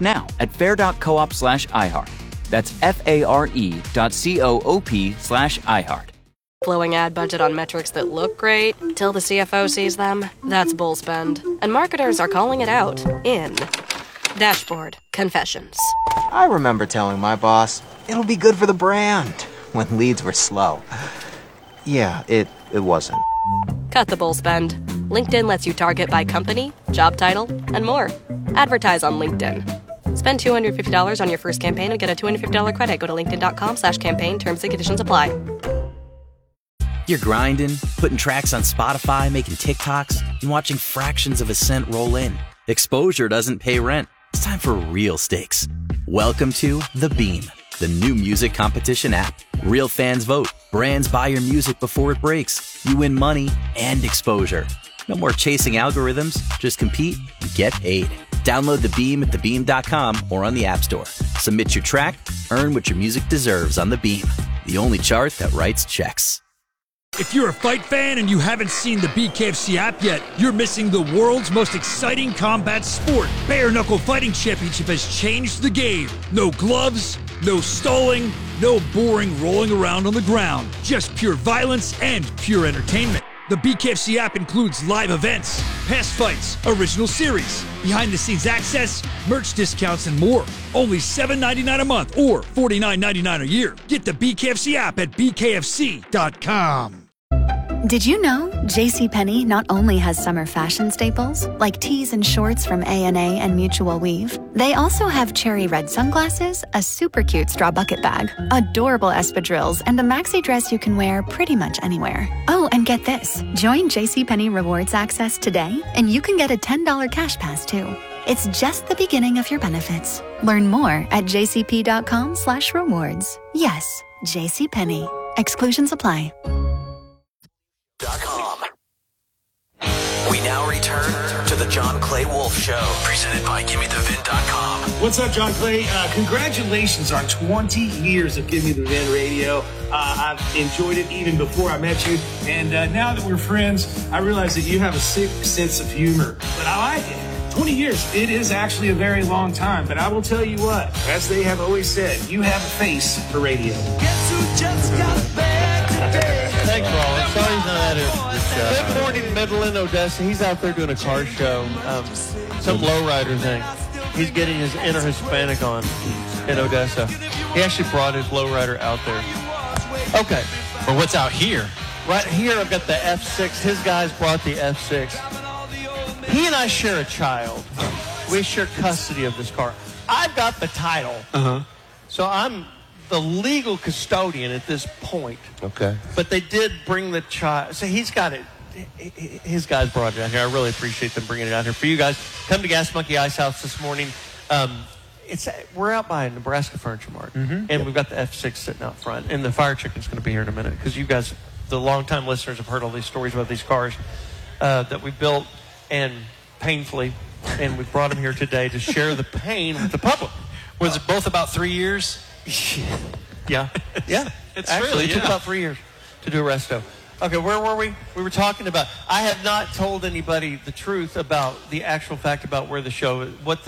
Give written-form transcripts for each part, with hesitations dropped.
now at fair.coop/iHeart. That's FARE.coop/iHeart. Flowing ad budget on metrics that look great till the CFO sees them. That's bull spend. And marketers are calling it out in Dashboard Confessions. I remember telling my boss, it'll be good for the brand, when leads were slow. Yeah, it wasn't. Cut the bull spend. LinkedIn lets you target by company, job title, and more. Advertise on LinkedIn. Spend $250 on your first campaign and get a $250 credit. Go to linkedin.com/campaign. Terms and conditions apply. You're grinding, putting tracks on Spotify, making TikToks, and watching fractions of a cent roll in. Exposure doesn't pay rent. It's time for real stakes. Welcome to The Beam, the new music competition app. Real fans vote. Brands buy your music before it breaks. You win money and exposure. No more chasing algorithms. Just compete and get paid. Download The Beam at thebeam.com or on the App Store. Submit your track, earn what your music deserves on The Beam, the only chart that writes checks. If you're a fight fan and you haven't seen the BKFC app yet, you're missing the world's most exciting combat sport. Bare Knuckle Fighting Championship has changed the game. No gloves, no stalling, no boring rolling around on the ground. Just pure violence and pure entertainment. The BKFC app includes live events, past fights, original series, behind-the-scenes access, merch discounts, and more. Only $7.99 a month or $49.99 a year. Get the BKFC app at bkfc.com. Did you know JCPenney not only has summer fashion staples, like tees and shorts from A&A and Mutual Weave, they also have cherry red sunglasses, a super cute straw bucket bag, adorable espadrilles, and a maxi dress you can wear pretty much anywhere. Oh, and get this. Join JCPenney Rewards Access today, and you can get a $10 cash pass, too. It's just the beginning of your benefits. Learn more at jcp.com/rewards. Yes, JCPenney. Exclusions apply. We now return to the John Clay Wolf Show, presented by GimmeTheVin.com. What's up, John Clay? Congratulations on 20 years of Give Me the Vin Radio. I've enjoyed it even before I met you, and now that we're friends, I realize that you have a sick sense of humor, but I like it. 20 years, it is actually a very long time, but I will tell you what, as they have always said, you have a face for radio. Guess who just got back today? Thanks, Rollins. Sorry he's not at it. Good morning, Midland, Odessa. He's out there doing a car show, some lowrider thing. He's getting his inner Hispanic on in Odessa. He actually brought his lowrider out there. Okay. But what's out here? Right here, I've got the F6. His guys brought the F6. He and I share a child. We share custody of this car. I've got the title. So I'm the legal custodian at this point. Okay. But they did bring the child. So he's got it. His guys brought it out here. I really appreciate them bringing it out here. For you guys, come to Gas Monkey Ice House this morning. We're out by Nebraska Furniture Mart. And we've got the F6 sitting out front. And the Fire Chicken's going to be here in a minute. Because you guys, the longtime listeners, have heard all these stories about these cars that we built and painfully. And we brought them here today to share the pain with the public. Was it both about 3 years? Yeah. It's actually, really, it took about 3 years to do a resto. Okay, where were we? We were talking about, I have not told anybody the truth about the actual fact about where the show is, what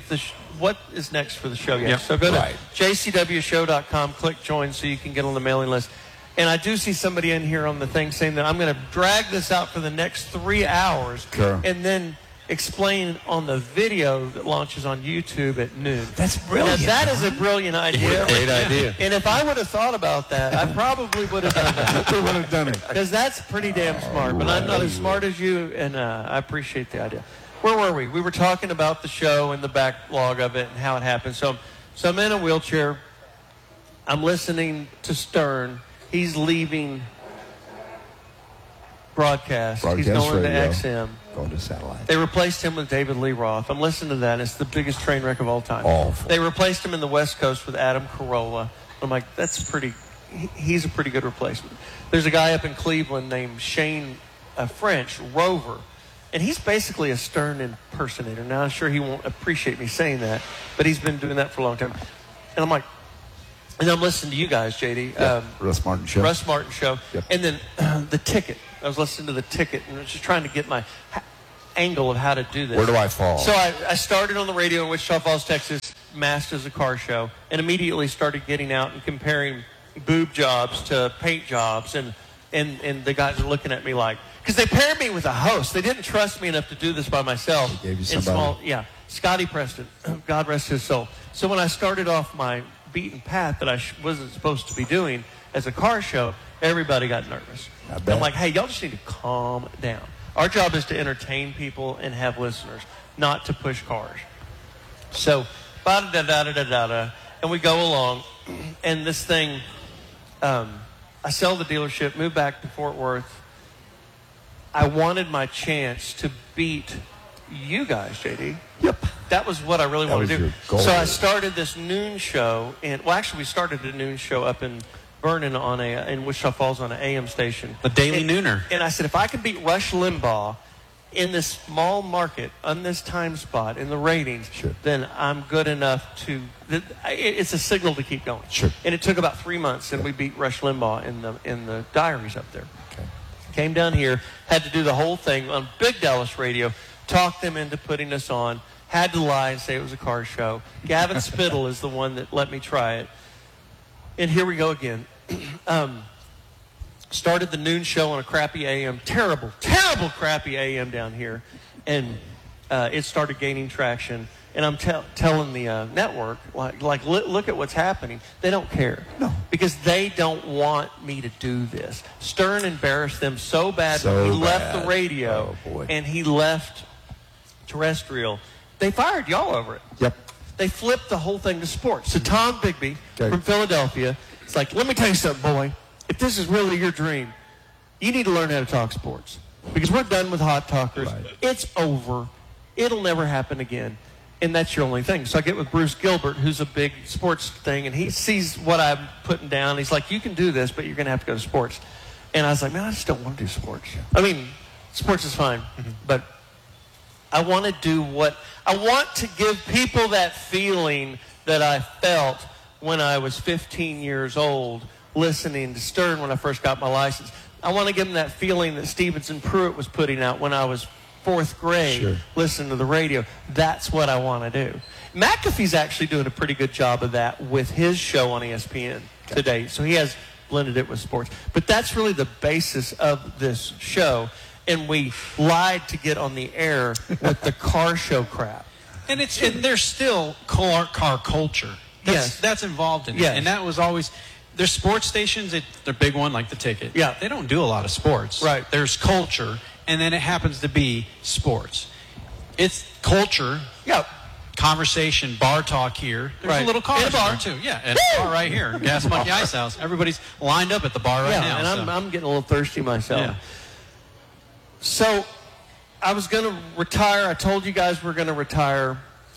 is next for the show yet. So go to jcwshow.com, click join so you can get on the mailing list. And I do see somebody in here on the thing saying that I'm going to drag this out for the next 3 hours and then explain on the video that launches on YouTube at noon. That's brilliant. Now, that is a brilliant idea. Great idea. And if I would have thought about that, I probably would have done that. Because that's pretty damn smart. But I'm not as smart as you, and I appreciate the idea. Where were we? We were talking about the show and the backlog of it and how it happened. So I'm in a wheelchair. I'm listening to Stern. He's leaving broadcast. He's going radio. to XM. Going to satellite. They replaced him with David Lee Roth. I'm listening to that. It's the biggest train wreck of all time. Awful. They replaced him in the West Coast with Adam Carolla. I'm like, he's a pretty good replacement. There's a guy up in Cleveland named Shane French, Rover, and he's basically a Stern impersonator. Now, I'm sure he won't appreciate me saying that, but he's been doing that for a long time. And I'm like, and I'm listening to you guys, JD. Russ Martin Show. Russ Martin Show. Yep. And then the ticket. I was listening to the ticket and I was just trying to get angle of how to do this. Where do I fall? So I started on the radio in Wichita Falls, Texas, masked as a car show, and immediately started getting out and comparing boob jobs to paint jobs, and the guys are looking at me like, because they paired me with a host. They didn't trust me enough to do this by myself. They gave you somebody. Scotty Preston, God rest his soul. So when I started off my beaten path that I wasn't supposed to be doing as a car show, everybody got nervous. I'm like, hey, y'all just need to calm down. Our job is to entertain people and have listeners, not to push cars. So, and we go along, and this thing, I sell the dealership, move back to Fort Worth. I wanted my chance to beat you guys, JD. Yep. That was what I really wanted to do. your goal. So I started this noon show, we started a noon show up in Vernon in Wichita Falls on an AM station. The Daily Nooner. And I said, if I could beat Rush Limbaugh in this small market, on this time spot, in the ratings, then I'm good enough to... It's a signal to keep going. Sure. And it took about 3 months, and we beat Rush Limbaugh in the diaries up there. Okay. Came down here, had to do the whole thing on Big Dallas Radio, talked them into putting us on, had to lie and say it was a car show. Gavin Spittle is the one that let me try it. And here we go again. Started the noon show on a crappy AM, terrible crappy AM down here. And it started gaining traction. And I'm telling the network, look at what's happening. They don't care. No. Because they don't want me to do this. Stern embarrassed them so bad when he left the radio and he left terrestrial. They fired y'all over it. Yep. They flipped the whole thing to sports. So Tom Bigby from Philadelphia, it's like, let me tell you something, boy. If this is really your dream, you need to learn how to talk sports. Because we're done with hot talkers. Right. It's over. It'll never happen again. And that's your only thing. So I get with Bruce Gilbert, who's a big sports thing, and he sees what I'm putting down. He's like, you can do this, but you're going to have to go to sports. And I was like, man, I just don't want to do sports. I mean, sports is fine, but I want to do I want to give people that feeling that I felt when I was 15 years old listening to Stern when I first got my license. I want to give them that feeling that Stevenson Pruitt was putting out when I was 4th grade, listening to the radio. That's what I want to do. McAfee's actually doing a pretty good job of that with his show on ESPN today. So he has blended it with sports. But that's really the basis of this show. And we lied to get on the air with the car show crap. And there's still car culture. That's involved in it. And that was always... There's sports stations, they're big one, like The Ticket. Yeah. They don't do a lot of sports. Right. There's culture, and then it happens to be sports. It's culture. Yeah. Conversation, bar talk here. There's a little car bar too. Yeah, and a bar right here, Gas Monkey Ice House. Everybody's lined up at the bar right now. And I'm getting a little thirsty myself. Yeah. So I was going to retire. I told you guys we're going to retire.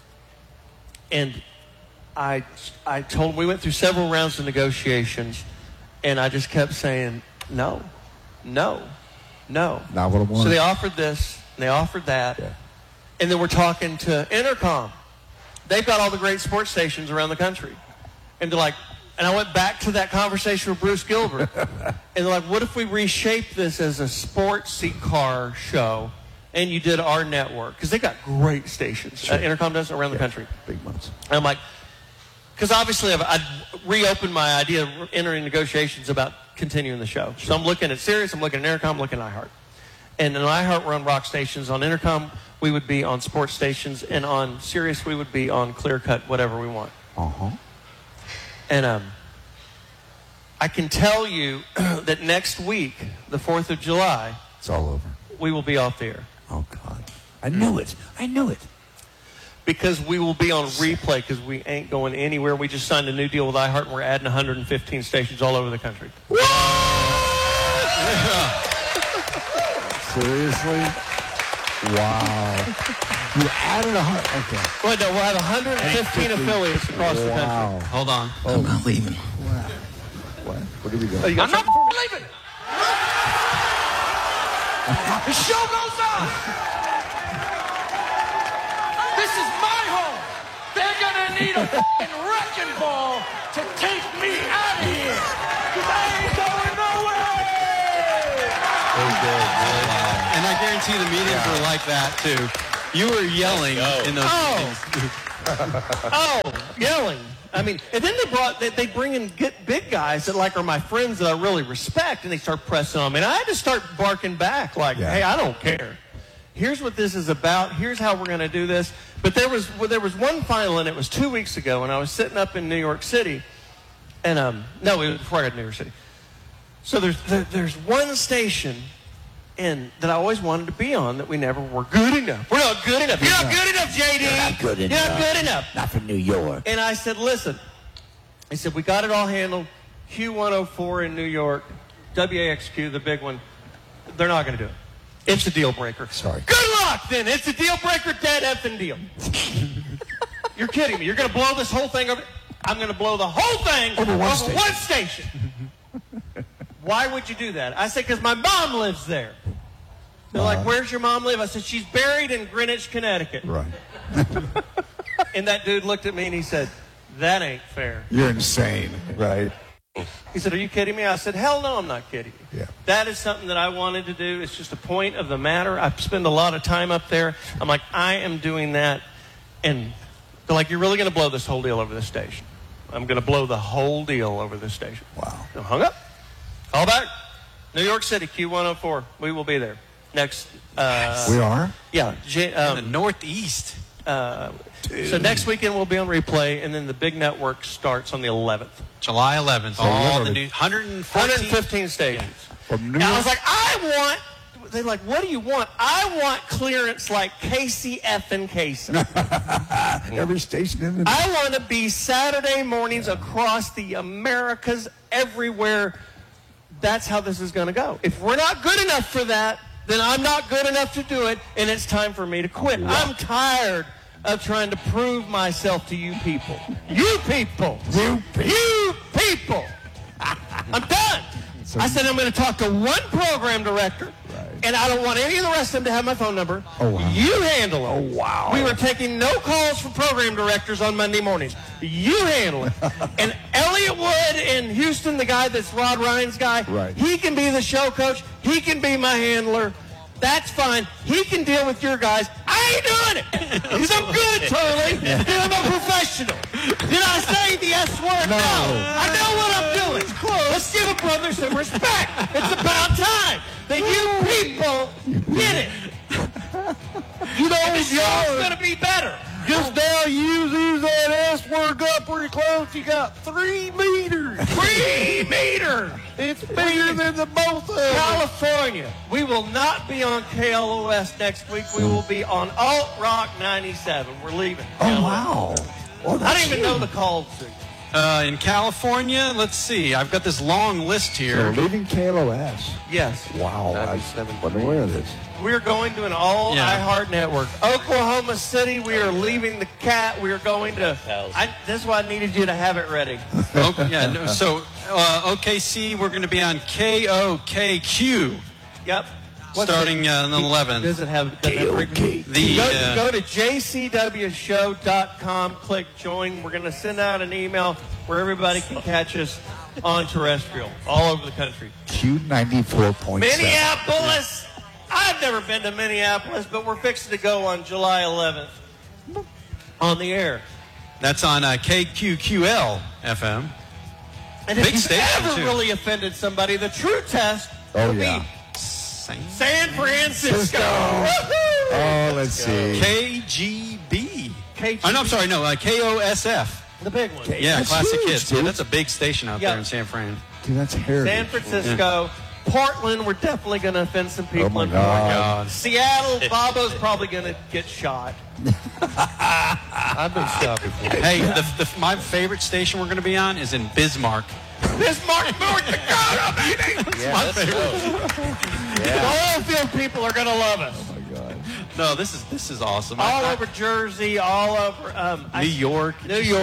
And I told them we went through several rounds of negotiations. And I just kept saying, no. Not what I want. So they offered this, and they offered that. Yeah. And then we're talking to Intercom. They've got all the great sports stations around the country. And they're like, and I went back to that conversation with Bruce Gilbert. And they're like, what if we reshape this as a sportsy car show and you did our network? Because they got great stations. Intercom does around the country. Big ones. And I'm like, because obviously I'd reopened my idea of entering negotiations about continuing the show. So I'm looking at Sirius, I'm looking at Intercom, I'm looking at iHeart. And in iHeart, we're on rock stations. On Intercom, we would be on sports stations. And on Sirius, we would be on clear cut, whatever we want. And I can tell you that next week, the 4th of July, it's all over. We will be off the air. Oh, God. I knew it. Because we will be on replay because we ain't going anywhere. We just signed a new deal with iHeart, and we're adding 115 stations all over the country. Seriously? Wow. You added 100. Okay. Well, no, we'll have 115 affiliates across the country. Hold on. I'm not leaving. What? Where did we go? I'm not leaving. The show goes on. This is my home. They're gonna need a wrecking ball to take me out of here. 'Cause I ain't going nowhere. And I guarantee the meetings were like that, too. You were yelling in those meetings. Yelling. I mean, and then they bring in big guys that are my friends that I really respect, and they start pressing on me. And I had to start barking back hey, I don't care. Here's what this is about. Here's how we're going to do this. But there was one final, and it was 2 weeks ago, and I was sitting up in New York City. And, no, it was before I got to New York City. So there's one station that I always wanted to be on that we never were good enough. We're not good enough. You're not good enough, JD. You're not good enough. You're not good enough. Not for New York. And I said, listen. I said, we got it all handled. Q104 in New York. WAXQ, the big one. They're not going to do it. It's a deal breaker. Sorry. Good luck, then. It's a deal breaker, dead effing deal. You're kidding me. You're going to blow this whole thing over? I'm going to blow the whole thing over one station. Why would you do that? I said, because my mom lives there. They're like, where's your mom live? I said, she's buried in Greenwich, Connecticut. Right. And that dude looked at me and he said, that ain't fair. You're insane, right? He said, are you kidding me? I said, hell no, I'm not kidding you. Yeah. That is something that I wanted to do. It's just a point of the matter. I spend a lot of time up there. I'm like, I am doing that. And they're like, you're really going to blow this whole deal over this station? I'm going to blow the whole deal over this station. Wow. So hung up. Call back. New York City, Q104. We will be there. Next. We are? Yeah. In the Northeast. So next weekend we'll be on replay, and then the big network starts on the 11th. July 11th. All the new 115 stations. From And I was like, they're like, what do you want? I want clearance like Casey effing Casey. Every station in the... I want to be Saturday mornings across the Americas, everywhere. That's how this is going to go. If we're not good enough for that, then I'm not good enough to do it, and it's time for me to quit. I'm tired of trying to prove myself to you people. You people! You people! I'm done! I said I'm going to talk to one program director, and I don't want any of the rest of them to have my phone number. Oh, wow. You handle it. Oh, wow. We were taking no calls from program directors on Monday mornings. You handle it. And Elliot Wood in Houston, the guy that's Rod Ryan's guy, he can be the show coach. He can be my handler. That's fine. He can deal with your guys. I ain't doing it. Because I'm good, Turley. And I'm a professional. Did I say the S word? No. I know what I'm doing. Let's give a brother some respect. It's about time that you people get it. You know, the show's going to be better. Just now use that S word, got pretty close. You got 3 meters. 3 meters. It's bigger than the both of them. California. We will not be on KLOS next week. We will be on Alt Rock 97. We're leaving. Oh, wow. Well, I don't even know the call to. In California, let's see. I've got this long list here. So leaving KLOS. Yes. Wow. I wasn't aware of this. We're going to an all iHeart network. Oklahoma City, we are leaving the cat. We are going to. This is why I needed you to have it ready. So OKC, we're going to be on KOKQ. Yep. Starting on the 11th. Does it have KOK? Go to jcwshow.com, click join. We're going to send out an email where everybody can catch us on terrestrial all over the country. Q94.7. Minneapolis. I've never been to Minneapolis, but we're fixing to go on July 11th on the air. That's on KQQL FM. And if you've ever really offended somebody, the true test will be San Francisco. Oh, let's see. KGB. Oh, no, I'm sorry. No, KOSF. The big one. Yeah, that's Classic huge, Hits. dude. Yeah, that's a big station out there in San Fran. Dude, that's heritage. San Francisco. Portland, we're definitely going to offend some people. Oh, my in God. Seattle, Bobo's probably going to get shot. I've been shot before. Hey, my favorite station we're going to be on is in Bismarck. Bismarck, North Dakota, baby! That's my favorite. The oil field people are going to love us. Oh, my God. No, this is awesome. All over Jersey, all over New York.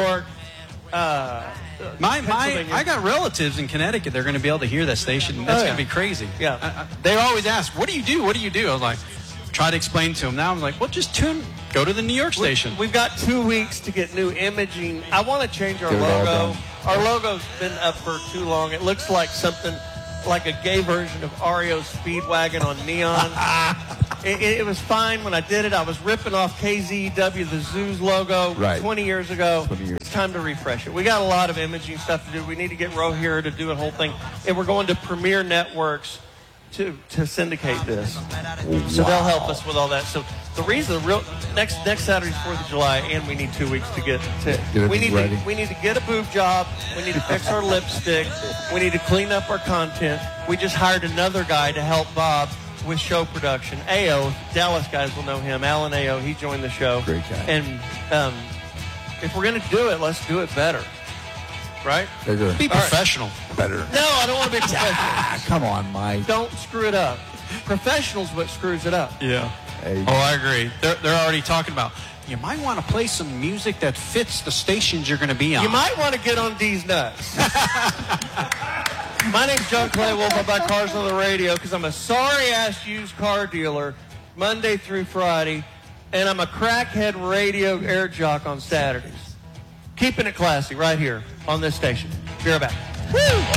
I got relatives in Connecticut. They're going to be able to hear that station. That's going to be crazy. Yeah. They always ask, "What do you do? What do you do?" I was like, try to explain to them. Now I'm like, well, just go to the New York station. We've got 2 weeks to get new imaging. I want to change our logo. Our logo's been up for too long. It looks like something like a gay version of REO Speedwagon on neon. It was fine when I did it. I was ripping off KZEW, the Zoos logo, 20 years ago. It's time to refresh it. We got a lot of imaging stuff to do. We need to get Ro here to do a whole thing. And we're going to Premier Networks to syndicate this. So they'll help us with all that. So the reason, next Saturday's 4th of July, and we need 2 weeks to get we need to get a boob job. We need to fix our lipstick. We need to clean up our content. We just hired another guy to help Bob with show production. AO, Dallas guys will know him. Alan AO, he joined the show. Great guy. And if we're going to do it, let's do it better. Right? Be professional. Better. No, I don't want to be professional. Come on, Mike. Don't screw it up. Professional's what screws it up. Yeah. Hey. Oh, I agree. They're already talking about, you might want to play some music that fits the stations you're going to be on. You might want to get on D's nuts. My name's John Clay Wolf. I buy cars on the radio because I'm a sorry-ass used car dealer Monday through Friday, and I'm a crackhead radio air jock on Saturdays. Keeping it classy right here on this station. Be right back. Woo!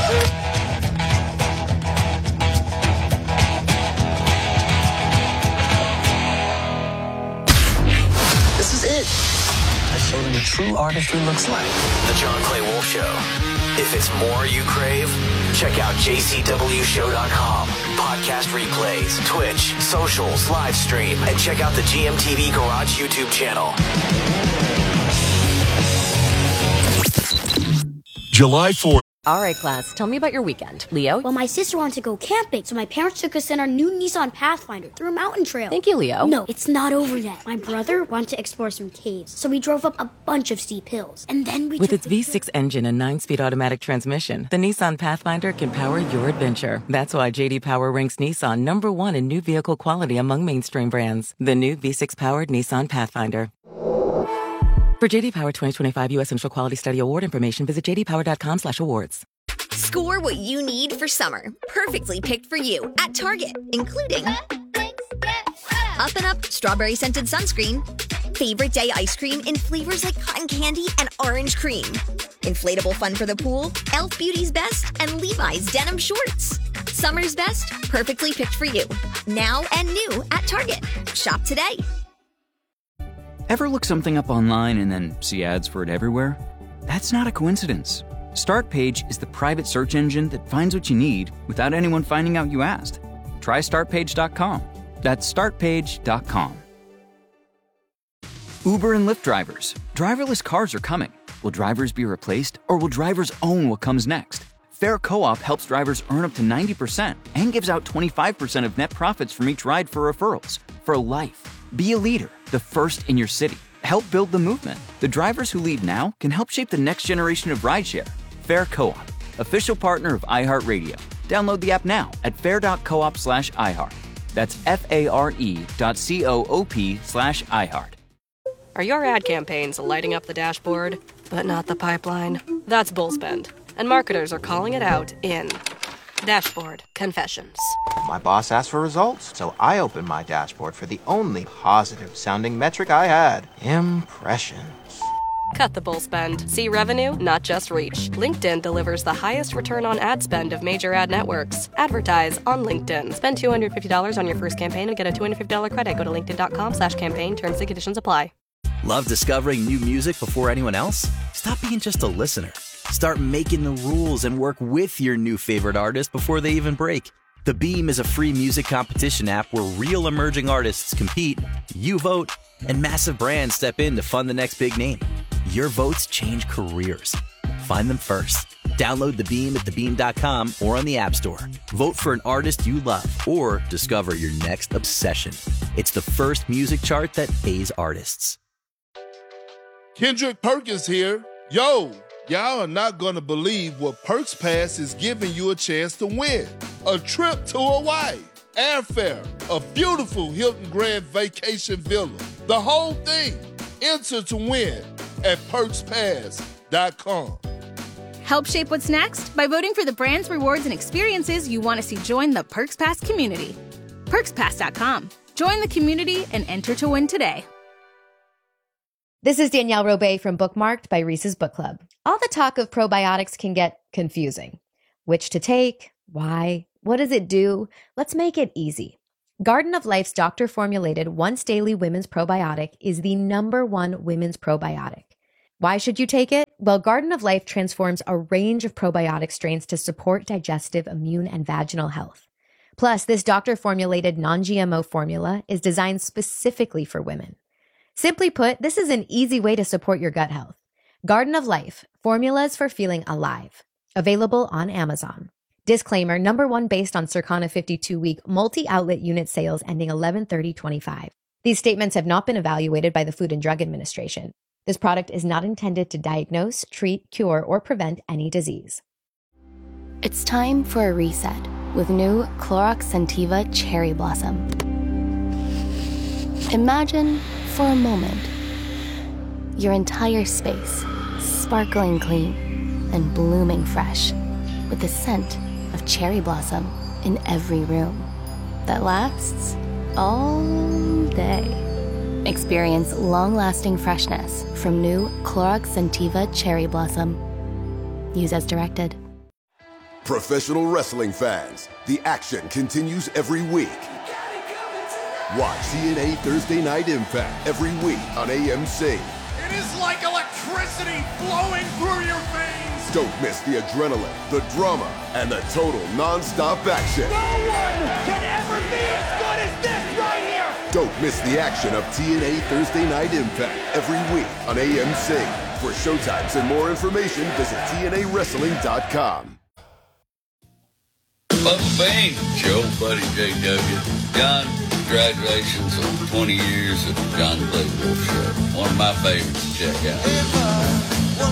This is it. I show them what true artistry looks like. The John Clay Wolf Show. If it's more you crave, check out jcwshow.com. Podcast replays, Twitch, socials, live stream, and check out the GMTV Garage YouTube channel. July 4th. All right, class, tell me about your weekend. Leo? Well, my sister wanted to go camping, so my parents took us in our new Nissan Pathfinder through a mountain trail. Thank you, Leo. No, it's not over yet. My brother wanted to explore some caves, so we drove up a bunch of steep hills. And then we With its V6 engine and 9-speed automatic transmission, the Nissan Pathfinder can power your adventure. That's why J.D. Power ranks Nissan #1 in new vehicle quality among mainstream brands. The new V6-powered Nissan Pathfinder. For J.D. Power 2025 U.S. Central Quality Study Award information, visit jdpower.com/awards. Score what you need for summer. Perfectly picked for you at Target, including Up and Up Strawberry Scented Sunscreen, Favorite Day Ice Cream in flavors like cotton candy and orange cream, Inflatable Fun for the Pool, Elf Beauty's Best, and Levi's Denim Shorts. Summer's best, perfectly picked for you. Now and new at Target. Shop today. Ever look something up online and then see ads for it everywhere? That's not a coincidence. Startpage is the private search engine that finds what you need without anyone finding out you asked. Try startpage.com. That's startpage.com. Uber and Lyft drivers. Driverless cars are coming. Will drivers be replaced, or will drivers own what comes next? Fair Co-op helps drivers earn up to 90% and gives out 25% of net profits from each ride for referrals. For life. Be a leader, the first in your city. Help build the movement. The drivers who lead now can help shape the next generation of rideshare. Fair Co-op, official partner of iHeartRadio. Download the app now at fair.coop/iHeart. That's FARE.coop/iHeart. Are your ad campaigns lighting up the dashboard, but not the pipeline? That's bullspend, and marketers are calling it out in Dashboard Confessions. My boss asked for results, so I opened my dashboard for the only positive-sounding metric I had: impressions. Cut the bull spend. See revenue, not just reach. LinkedIn delivers the highest return on ad spend of major ad networks. Advertise on LinkedIn. Spend $250 on your first campaign and get a $250 credit. Go to linkedin.com/campaign. Terms and conditions apply. Love discovering new music before anyone else? Stop being just a listener. Start making the rules and work with your new favorite artist before they even break. The Beam is a free music competition app where real emerging artists compete, you vote, and massive brands step in to fund the next big name. Your votes change careers. Find them first. Download The Beam at thebeam.com or on the App Store. Vote for an artist you love or discover your next obsession. It's the first music chart that pays artists. Kendrick Perkins here. Yo, y'all are not going to believe what Perks Pass is giving you a chance to win. A trip to Hawaii, airfare, a beautiful Hilton Grand Vacation Villa. The whole thing. Enter to win at PerksPass.com. Help shape what's next by voting for the brands, rewards, and experiences you want to see join the Perks Pass community. PerksPass.com. Join the community and enter to win today. This is Danielle Robay from Bookmarked by Reese's Book Club. All the talk of probiotics can get confusing. Which to take, Why? What does it do? Let's make it easy. Garden of Life's doctor-formulated once-daily women's probiotic is the #1 women's probiotic. Why should you take it? Well, Garden of Life transforms a range of probiotic strains to support digestive, immune, and vaginal health. Plus, this doctor-formulated non-GMO formula is designed specifically for women. Simply put, this is an easy way to support your gut health. Garden of Life, formulas for feeling alive. Available on Amazon. Disclaimer, #1 based on Circana 52-week multi-outlet unit sales ending 11/30/25. These statements have not been evaluated by the Food and Drug Administration. This product is not intended to diagnose, treat, cure, or prevent any disease. It's time for a reset with new Clorox Scentiva Cherry Blossom. Imagine, for a moment, your entire space sparkling clean and blooming fresh with the scent of cherry blossom in every room that lasts all day. Experience long-lasting freshness from new Clorox Scentiva Cherry Blossom. Use as directed. Professional wrestling fans, the action continues every week. Watch TNA Thursday Night Impact every week on AMC. It is like electricity flowing through your veins. Don't miss the adrenaline, the drama, and the total non-stop action. No one can ever be as good as this right here. Don't miss the action of TNA Thursday Night Impact every week on AMC. For showtimes and more information, visit TNAWrestling.com. Bubba Bang, Joe, Buddy JW. John, congratulations on 20 years of the John Clay Wolf Show. One of my favorites to check out.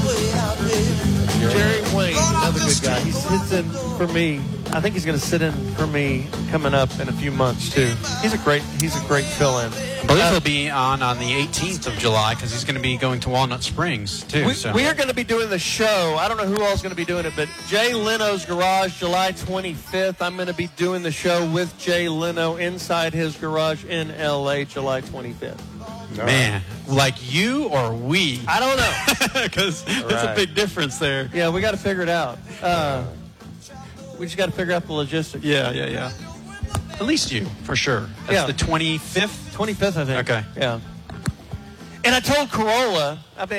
Jerry Wayne, another good guy. He sits in for me. I think he's going to sit in for me coming up in a few months too. He's a great fill-in. I believe he'll be on the 18th of July because he's going to be going to Walnut Springs too. We are going to be doing the show. I don't know who else is going to be doing it, but Jay Leno's Garage, July 25th. I'm going to be doing the show with Jay Leno inside his garage in L.A. July 25th. Man, like you or we? I don't know. Because there's a big difference there. Yeah, we got to figure it out. We just got to figure out the logistics. Yeah. At least you, for sure. That's the 25th? 25th, I think. Okay. Yeah. And I told Corolla,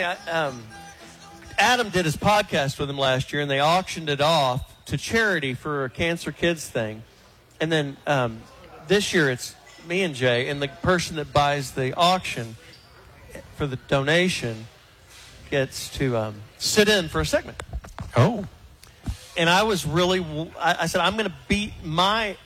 Adam did his podcast with him last year, and they auctioned it off to charity for a Cancer Kids thing. And then this year it's me and Jay, and the person that buys the auction for the donation gets to sit in for a segment. Oh. And I was really, I said, I'm going to beat my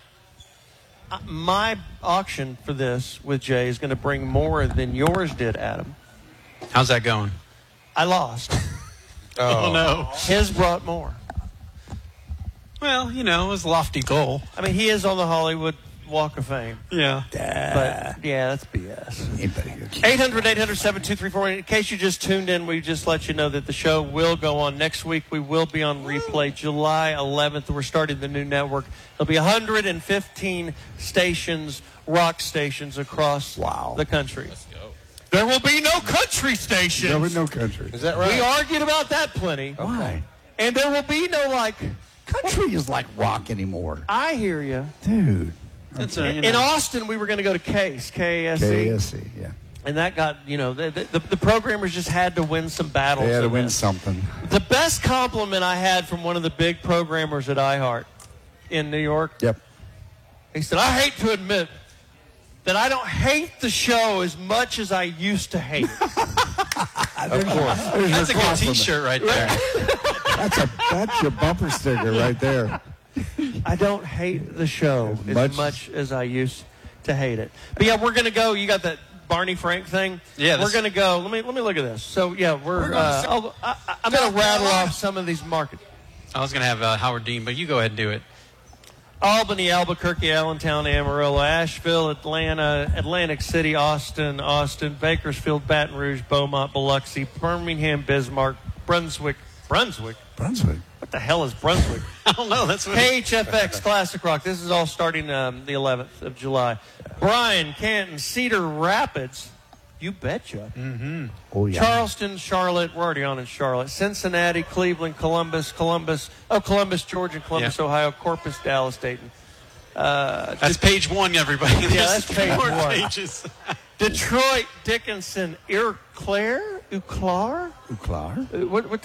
auction for this with Jay is going to bring more than yours did, Adam. How's that going? I lost. Oh, no. His brought more. Well, it was a lofty goal. I mean, he is on the Hollywood Walk of Fame. Yeah. But, yeah, that's BS. 800-800-7234. In case you just tuned in, we just let you know that the show will go on next week. We will be on replay July 11th. We're starting the new network. There'll be 115 stations, rock stations across the country. Let's go. There will be no country stations. There will be no country. Is that right? We argued about that plenty. Why? And there will be no, country is like rock anymore. I hear you. Dude. In Austin, we were going to go to KSE. KSE, yeah. And that got, the programmers just had to win some battles. They had to win something. The best compliment I had from one of the big programmers at iHeart in New York. Yep. He said, I hate to admit that I don't hate the show as much as I used to hate it. Of course. That's a good T-shirt right there. That's your bumper sticker right there. I don't hate the show as much as I used to hate it. But yeah, we're going to go. You got that Barney Frank thing? Yeah. We're going to go. Let me look at this. So yeah, I'm going to rattle off some of these markets. I was going to have Howard Dean, but you go ahead and do it. Albany, Albuquerque, Allentown, Amarillo, Asheville, Atlanta, Atlantic City, Austin, Bakersfield, Baton Rouge, Beaumont, Biloxi, Birmingham, Bismarck, Brunswick. What the hell is Brunswick? I don't know. That's what KHFX Classic Rock. This is all starting the 11th of July. Bryan, Canton, Cedar Rapids, You betcha. Mm-hmm. Oh, yeah. Charleston, Charlotte. We're already on in Charlotte. Cincinnati, Cleveland, Columbus, Georgia, and Columbus, Ohio. Corpus, Dallas, Dayton. That's page 1, everybody. Yeah, that's page 1. Pages. Detroit, Dickinson, Eau Claire? Uclar? What